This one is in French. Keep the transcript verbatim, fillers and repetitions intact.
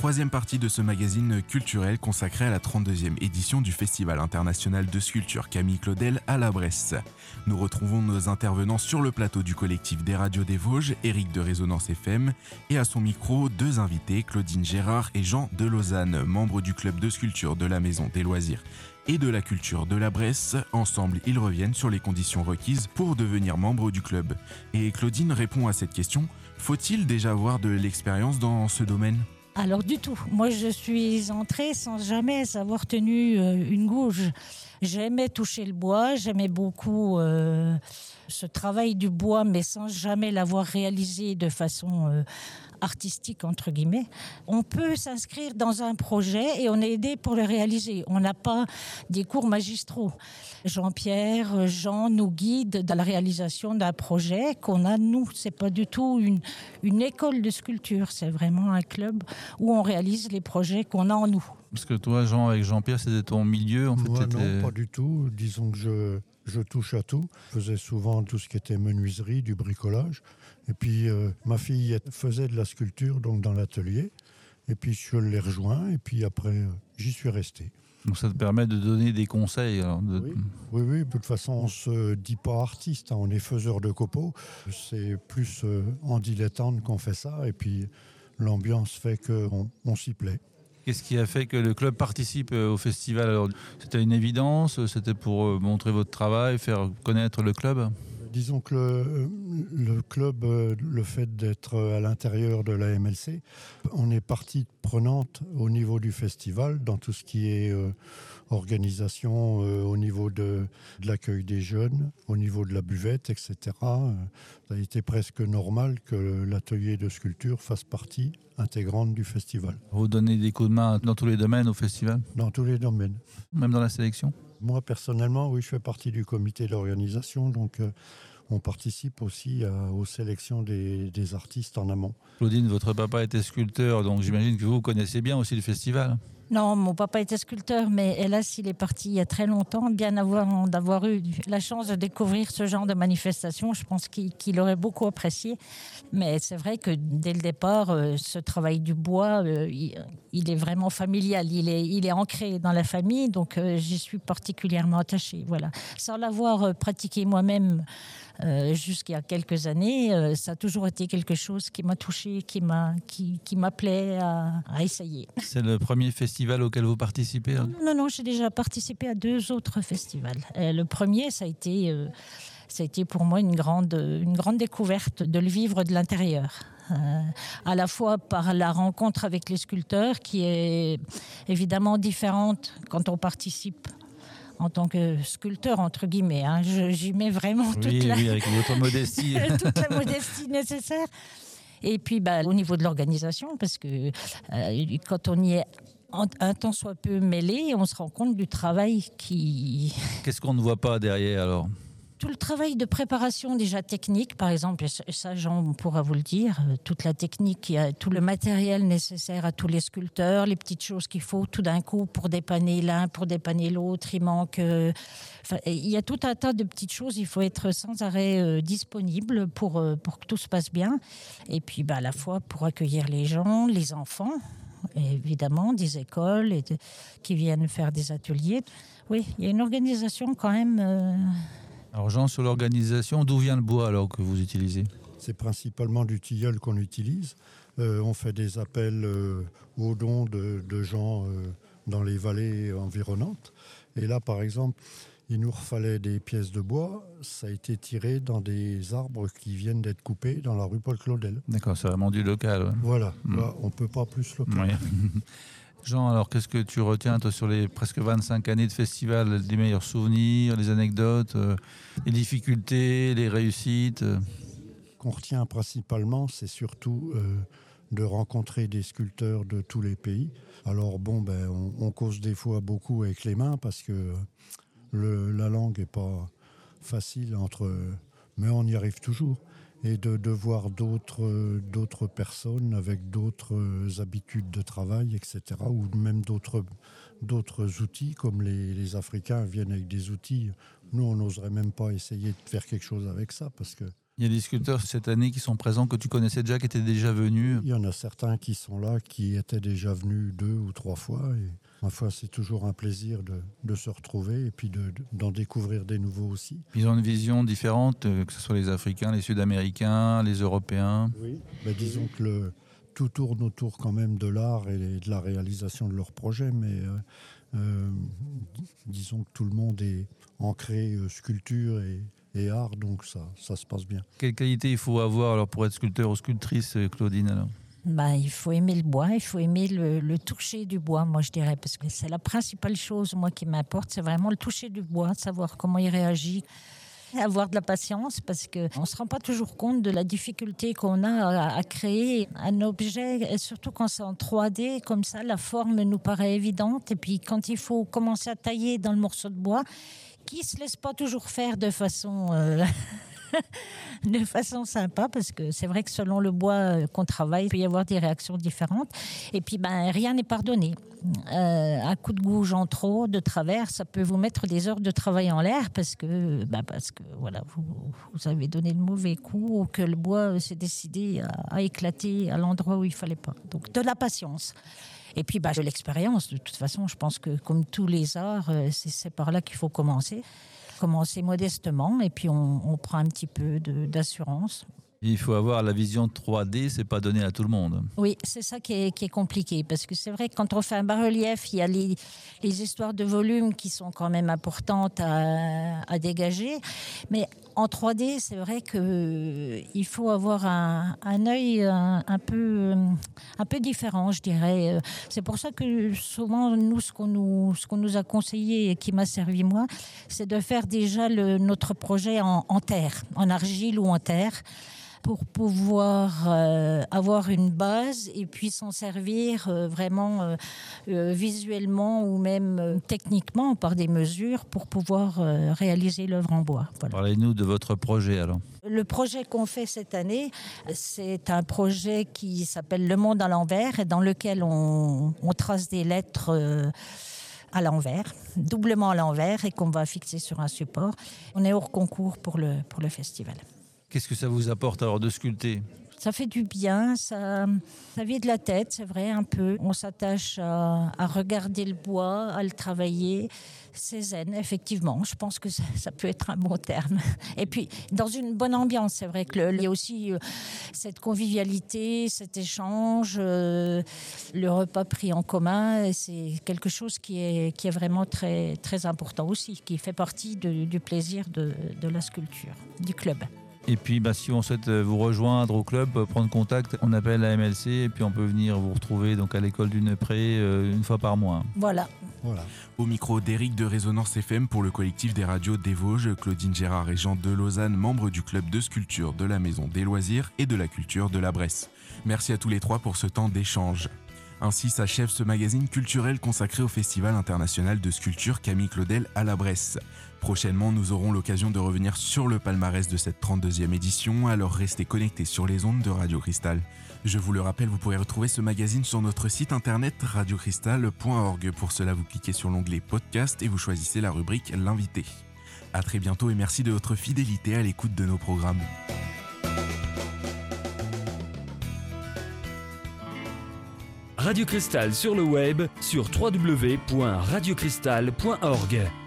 Troisième partie de ce magazine culturel consacré à la trente-deuxième édition du Festival international de sculpture Camille Claudel à la Bresse. Nous retrouvons nos intervenants sur le plateau du collectif des radios des Vosges, Éric de Résonance F M, et à son micro, deux invités, Claudine Gérard et Jean de Lausanne, membres du club de sculpture de la Maison des Loisirs et de la Culture de la Bresse. Ensemble, ils reviennent sur les conditions requises pour devenir membre du club. Et Claudine répond à cette question, faut-il déjà avoir de l'expérience dans ce domaine ? Alors du tout. Moi, je suis entrée sans jamais avoir tenu euh, une gouge. J'aimais toucher le bois, j'aimais beaucoup euh, ce travail du bois, mais sans jamais l'avoir réalisé de façon euh, artistique, entre guillemets. On peut s'inscrire dans un projet et on est aidé pour le réaliser. On n'a pas des cours magistraux. Jean-Pierre, Jean nous guide dans la réalisation d'un projet qu'on a, nous. C'est pas du tout une, une école de sculpture, c'est vraiment un club où on réalise les projets qu'on a en nous. Parce que toi, Jean, avec Jean-Pierre, c'était ton milieu en fait. Moi, c'était... non, pas du tout. Disons que je, je touche à tout. Je faisais souvent tout ce qui était menuiserie, du bricolage. Et puis, euh, ma fille faisait de la sculpture donc dans l'atelier. Et puis, je l'ai rejoint. Et puis après, euh, j'y suis resté. Donc ça te permet de donner des conseils alors de... oui. oui, oui. De toute façon, on ne se dit pas artiste. Hein. On est faiseur de copeaux. C'est plus euh, en dilettante qu'on fait ça. Et puis, l'ambiance fait qu'on on s'y plaît. Qu'est-ce qui a fait que le club participe au festival ? Alors, c'était une évidence ? C'était pour montrer votre travail, faire connaître le club ? Disons que le, le club, le fait d'être à l'intérieur de la M L C, on est partie prenante au niveau du festival, dans tout ce qui est euh, organisation, euh, au niveau de, de l'accueil des jeunes, au niveau de la buvette, et cetera. Ça a été presque normal que l'atelier de sculpture fasse partie intégrante du festival. Vous donnez des coups de main dans tous les domaines au festival ? Dans tous les domaines. Même dans la sélection ? Moi, personnellement, oui, je fais partie du comité d'organisation, donc euh, on participe aussi à, aux sélections des, des artistes en amont. Claudine, votre papa était sculpteur, donc j'imagine que vous connaissez bien aussi le festival. Non, mon papa était sculpteur, mais hélas, il est parti il y a très longtemps. Bien avant d'avoir eu la chance de découvrir ce genre de manifestation, je pense qu'il, qu'il aurait beaucoup apprécié. Mais c'est vrai que dès le départ, euh, ce travail du bois, euh, il, il est vraiment familial. Il est, il est ancré dans la famille, donc euh, j'y suis particulièrement attachée. Voilà. Sans l'avoir euh, pratiqué moi-même euh, jusqu'à quelques années, euh, ça a toujours été quelque chose qui m'a touchée, qui, m'a, qui, qui m'appelait à, à essayer. C'est le premier festival auquel vous participez hein ? Non, non, j'ai déjà participé à deux autres festivals. Euh, le premier, ça a été, euh, ça a été pour moi une grande, une grande découverte de le vivre de l'intérieur. Euh, à la fois par la rencontre avec les sculpteurs, qui est évidemment différente quand on participe en tant que sculpteur, entre guillemets. Hein. Je, j'y mets vraiment toute, oui, la... oui, avec votre modestie. toute la modestie nécessaire. Et puis, bah, au niveau de l'organisation, parce que euh, quand on y est un tant soit peu mêlé, on se rend compte du travail qui... Qu'est-ce qu'on ne voit pas derrière alors ? Tout le travail de préparation déjà technique, par exemple, et ça Jean pourra vous le dire, toute la technique, tout le matériel nécessaire à tous les sculpteurs, les petites choses qu'il faut tout d'un coup pour dépanner l'un, pour dépanner l'autre, il manque... Euh, enfin, il y a tout un tas de petites choses, il faut être sans arrêt euh, disponible pour, euh, pour que tout se passe bien. Et puis bah, à la fois pour accueillir les gens, les enfants, et évidemment des écoles et de, qui viennent faire des ateliers. Oui, il y a une organisation quand même... Euh, Alors Jean, sur l'organisation, d'où vient le bois alors que vous utilisez ? C'est principalement du tilleul qu'on utilise. Euh, on fait des appels euh, aux dons de, de gens euh, dans les vallées environnantes. Et là, par exemple, il nous fallait des pièces de bois. Ça a été tiré dans des arbres qui viennent d'être coupés dans la rue Paul Claudel. D'accord, c'est vraiment du local. Ouais. Voilà, mmh. là, on ne peut pas plus local. Oui. Jean, alors qu'est-ce que tu retiens toi, sur les presque vingt-cinq années de festival, les meilleurs souvenirs, les anecdotes, euh, les difficultés, les réussites euh... Qu'on retient principalement, c'est surtout euh, de rencontrer des sculpteurs de tous les pays. Alors bon, ben, on, on cause des fois beaucoup avec les mains parce que le, la langue n'est pas facile entre... Mais on y arrive toujours. Et de, de voir d'autres, d'autres personnes avec d'autres habitudes de travail, et cetera. Ou même d'autres, d'autres outils, comme les, les Africains viennent avec des outils. Nous, on n'oserait même pas essayer de faire quelque chose avec ça, parce que Il y a des sculpteurs cette année qui sont présents, que tu connaissais déjà, qui étaient déjà venus. Il y en a certains qui sont là, qui étaient déjà venus deux ou trois fois. Et ma foi, c'est toujours un plaisir de, de se retrouver et puis de, de, d'en découvrir des nouveaux aussi. Ils ont une vision différente, que ce soit les Africains, les Sud-Américains, les Européens. Oui, mais disons que le, tout tourne autour quand même de l'art et de la réalisation de leurs projets, mais euh, euh, disons que tout le monde est ancré euh, sculpture et et art, donc ça, ça se passe bien. Quelle qualité il faut avoir alors pour être sculpteur ou sculptrice, Claudine alors? Bah, il faut aimer le bois, il faut aimer le, le toucher du bois, moi je dirais, parce que c'est la principale chose moi qui m'importe, c'est vraiment le toucher du bois, savoir comment il réagit, avoir de la patience, parce qu'on ne se rend pas toujours compte de la difficulté qu'on a à, à créer un objet, et surtout quand c'est en trois D, comme ça, la forme nous paraît évidente, et puis quand il faut commencer à tailler dans le morceau de bois, qui ne se laisse pas toujours faire de façon, euh, de façon sympa, parce que c'est vrai que selon le bois qu'on travaille, il peut y avoir des réactions différentes. Et puis, ben, rien n'est pardonné. Euh, un coup de gouge en trop, de travers, ça peut vous mettre des heures de travail en l'air, parce que, ben, parce que voilà, vous, vous avez donné le mauvais coup, ou que le bois s'est décidé à, à éclater à l'endroit où il ne fallait pas. Donc, de la patience. Et puis, bah, de l'expérience. De toute façon, je pense que comme tous les arts, c'est, c'est par là qu'il faut commencer. Commencer modestement et puis on, on prend un petit peu de, d'assurance. Il faut avoir la vision trois D, c'est pas donné à tout le monde. Oui, c'est ça qui est, qui est compliqué, parce que c'est vrai que quand on fait un bas-relief, il y a les, les histoires de volume qui sont quand même importantes à, à dégager, mais en trois D, c'est vrai qu'il faut avoir un, un œil un, un, peu, un peu différent, je dirais. C'est pour ça que souvent, nous, ce qu'on nous, ce qu'on nous a conseillé et qui m'a servi moi, c'est de faire déjà le, notre projet en, en terre, en argile ou en terre, pour pouvoir euh, avoir une base et puis s'en servir euh, vraiment euh, euh, visuellement ou même euh, techniquement par des mesures pour pouvoir euh, réaliser l'œuvre en bois. Voilà. Parlez-nous de votre projet alors. Le projet qu'on fait cette année, c'est un projet qui s'appelle Le Monde à l'envers et dans lequel on, on trace des lettres euh, à l'envers, doublement à l'envers et qu'on va fixer sur un support. On est hors concours pour le, pour le festival. Qu'est-ce que ça vous apporte alors de sculpter ? Ça fait du bien, ça, ça vide la tête, c'est vrai, un peu. On s'attache à, à regarder le bois, à le travailler. C'est zen, effectivement. Je pense que ça, ça peut être un bon terme. Et puis, dans une bonne ambiance, c'est vrai qu'il y a aussi euh, cette convivialité, cet échange, euh, le repas pris en commun. C'est quelque chose qui est, qui est vraiment très, très important aussi, qui fait partie de, du plaisir de, de la sculpture, du club. Et puis, bah, si on souhaite vous rejoindre au club, prendre contact, on appelle la M L C et puis on peut venir vous retrouver donc, à l'école du Neupré euh, une fois par mois. Voilà. Voilà. Au micro d'Éric de Résonance F M pour le collectif des radios des Vosges, Claudine Gérard et Jean de Lausanne, membres du club de sculpture de la Maison des Loisirs et de la Culture de la Bresse. Merci à tous les trois pour ce temps d'échange. Ainsi s'achève ce magazine culturel consacré au Festival international de sculpture Camille Claudel à la Bresse. Prochainement, nous aurons l'occasion de revenir sur le palmarès de cette trente-deuxième édition, alors restez connectés sur les ondes de Radio Cristal. Je vous le rappelle, vous pourrez retrouver ce magazine sur notre site internet radio cristal point org. Pour cela, vous cliquez sur l'onglet Podcast et vous choisissez la rubrique L'invité. À très bientôt et merci de votre fidélité à l'écoute de nos programmes. Radio Cristal sur le web sur w w w point radio cristal point org.